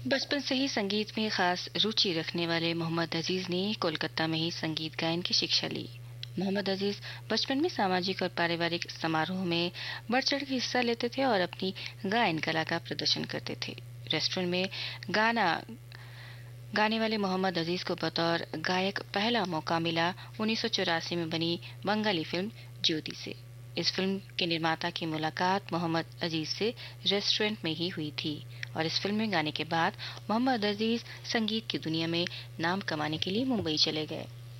बचपन से ही संगीत में खास रुचि रखने वाले मोहम्मद अजीज ने कोलकाता में ही संगीत गायन की शिक्षा ली। मोहम्मद अजीज बचपन में सामाजिक और पारिवारिक समारोह में बढ़ चढ़ के हिस्सा लेते थे और अपनी गायन कला का प्रदर्शन करते थे। रेस्टोरेंट में गाना गाने वाले मोहम्मद अजीज को बतौर गायक पहला मौका मिला 1984 में बनी बंगाली फिल्म ज्योति से। इस फिल्म के निर्माता की मुलाकात मोहम्मद अजीज से रेस्टोरेंट में ही हुई थी और इस फिल्म में गाने के बाद मोहम्मद अजीज संगीत की दुनिया में नाम कमाने के लिए मुंबई चले गए।